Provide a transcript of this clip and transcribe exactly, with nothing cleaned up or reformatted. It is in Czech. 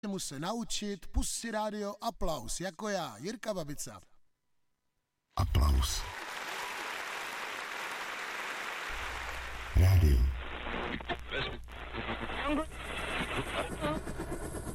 mu se naučit, pusť si rádio Aplaus, jako já, Jirka Babica. Aplaus. Rádio.